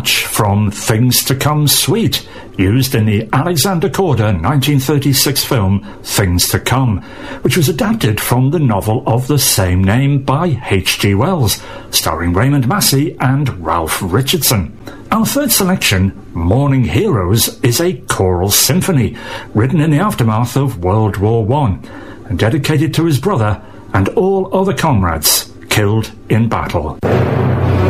March from Things to Come Suite, used in the Alexander Korda 1936 film Things to Come, which was adapted from the novel of the same name by H.G. Wells, starring Raymond Massey and Ralph Richardson. Our third selection, Morning Heroes, is a choral symphony written in the aftermath of World War I and dedicated to his brother and all other comrades killed in battle.